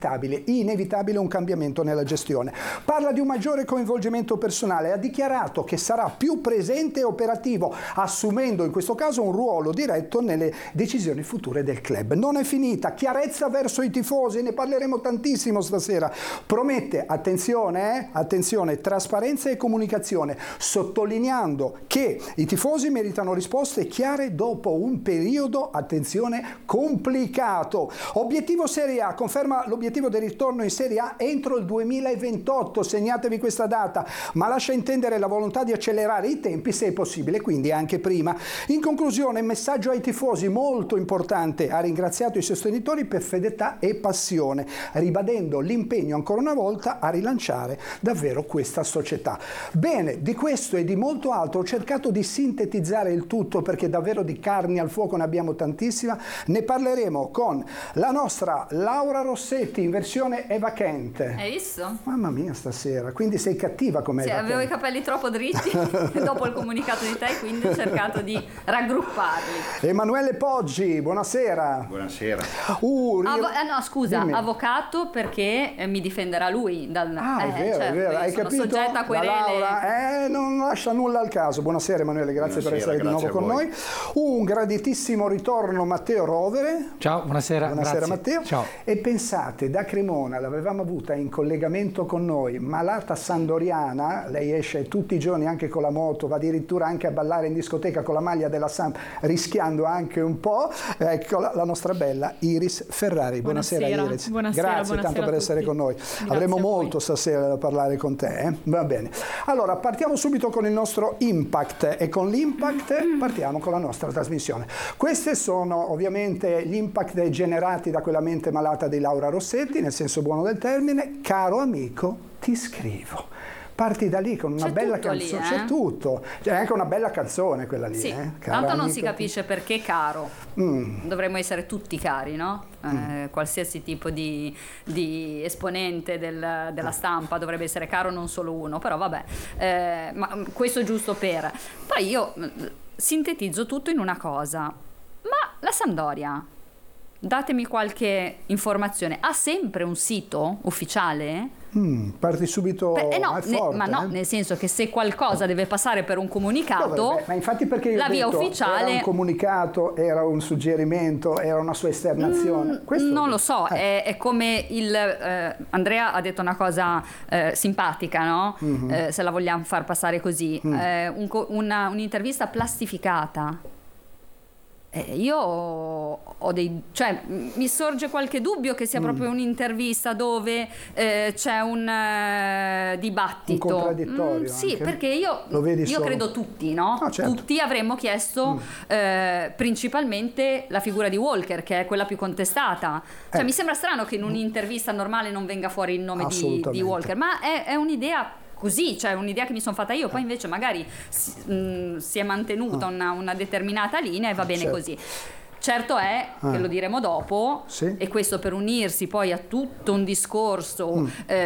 inevitabile un cambiamento nella gestione. Parla di un maggiore coinvolgimento personale, ha dichiarato che sarà più presente e operativo, assumendo in questo caso un ruolo diretto nelle decisioni future del club. Non è finita, chiarezza verso i tifosi, ne parleremo tantissimo stasera. Promette, attenzione, trasparenza e comunicazione, sottolineando che i tifosi meritano risposte chiare dopo un periodo, attenzione, complicato. Obiettivo Serie A, conferma l'obiettivo del ritorno in Serie A entro il 2028, segnatevi questa data, ma lascia intendere la volontà di accelerare i tempi se è possibile, quindi anche prima. In conclusione, messaggio ai tifosi molto importante, ha ringraziato i sostenitori per fedeltà e passione, ribadendo l'impegno ancora una volta a rilanciare davvero questa società. Bene, di questo e di molto altro ho cercato di sintetizzare il tutto perché davvero di carni al fuoco ne abbiamo tantissima, ne parleremo con la nostra Laura Rossetti in versione Eva Kent. Hai visto? Mamma mia stasera, quindi sei cattiva come Eva avevo Kent. I capelli troppo dritti dopo il comunicato di te, quindi ho cercato di raggrupparli. Emanuele Poggi, buonasera. Buonasera. No, scusa, Dimmi. Avvocato perché mi difenderà lui è vero, certo, è vero, hai sono capito? soggetta a querele. Laura, non lascia nulla al caso. Buonasera Emanuele, grazie per essere di nuovo con noi. Un graditissimo ritorno Matteo Rovere. Ciao, buonasera. Buonasera Grazie. Matteo. Ciao. E pensate, da Cremona l'avevamo avuta in collegamento con noi, malata sandoriana, lei esce tutti i giorni anche con la moto, va addirittura anche a ballare in discoteca con la maglia della Samp, rischiando anche un po', ecco la nostra bella Iris Ferrari. Buonasera Iris. Grazie tanto per essere con noi. Avremo molto stasera da parlare con te, Va bene. Allora, partiamo subito con il nostro Impact e con l'Impact partiamo con la nostra trasmissione. Questi sono ovviamente gli impact generati da quella mente malata di Laura Rossetti, nel senso buono del termine. Caro amico, ti scrivo. Parti da lì con una bella canzone, c'è tutto, c'è anche una bella canzone quella lì. Sì, Caro tanto non amico, si capisce perché caro, dovremmo essere tutti cari, no? Qualsiasi tipo di esponente della stampa dovrebbe essere caro, non solo uno, però vabbè, ma questo giusto per... Poi io sintetizzo tutto in una cosa, ma la Sampdoria, datemi qualche informazione, ha sempre un sito ufficiale? Parti subito forte, ma no, nel senso che se qualcosa deve passare per un comunicato, ma infatti perché la via ufficiale era un comunicato, era un suggerimento, era una sua esternazione. Non lo so, è come Andrea ha detto una cosa simpatica, no? Se la vogliamo far passare così, un'intervista plastificata. Io ho mi sorge qualche dubbio che sia proprio un'intervista dove c'è un dibattito. Un contraddittorio. Sì, anche. perché io credo tutti, no? Certo. Tutti avremmo chiesto principalmente la figura di Walker, che è quella più contestata. Cioè, mi sembra strano che in un'intervista normale non venga fuori il nome di Walker, ma è un'idea così, cioè un'idea che mi sono fatta io, poi invece magari si è mantenuta una determinata linea e va bene così. Certo è che lo diremo dopo, e questo per unirsi poi a tutto un discorso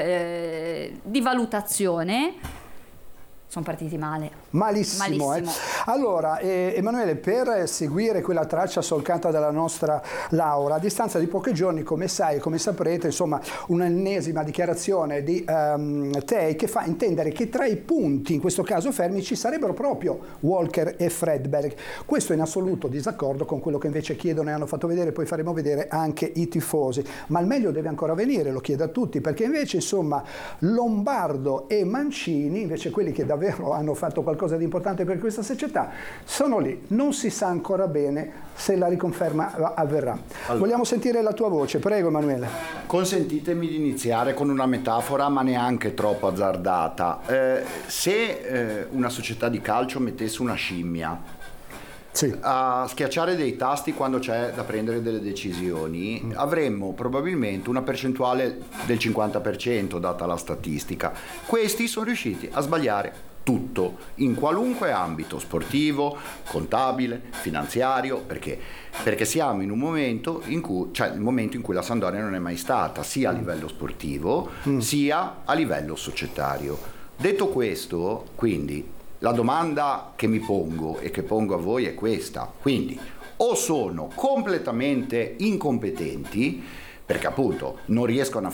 di valutazione. Sono partiti male. Malissimo. Allora, Emanuele, per seguire quella traccia solcata dalla nostra Laura, a distanza di pochi giorni, come sai e come saprete, insomma, un'ennesima dichiarazione di Tei che fa intendere che tra i punti, in questo caso fermi, ci sarebbero proprio Walker e Fredberg. Questo in assoluto disaccordo con quello che invece chiedono e hanno fatto vedere, poi faremo vedere anche i tifosi. Ma il meglio deve ancora venire, lo chiedo a tutti, perché invece, insomma, Lombardo e Mancini, invece quelli che davvero hanno fatto qualcosa di importante per questa società, sono lì, non si sa ancora bene se la riconferma avverrà. Allora, vogliamo sentire la tua voce, prego Emanuele. Consentitemi di iniziare con una metafora, ma neanche troppo azzardata. Se una società di calcio mettesse una scimmia a schiacciare dei tasti quando c'è da prendere delle decisioni, avremmo probabilmente una percentuale del 50% data la statistica. Questi sono riusciti a sbagliare tutto, in qualunque ambito, sportivo, contabile, finanziario, perché siamo in un momento in cui, cioè il momento in cui la Sampdoria non è mai stata, sia a livello sportivo sia a livello societario. Detto questo, quindi la domanda che mi pongo e che pongo a voi è questa: quindi o sono completamente incompetenti, perché appunto non riescono